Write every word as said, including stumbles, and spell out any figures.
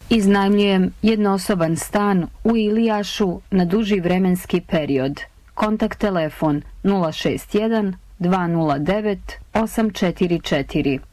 Iznajmljujem jednosoban stan u Ilijašu na duži vremenski period. Kontakt telefon nula šest jedan dva nula devet osam četiri četiri.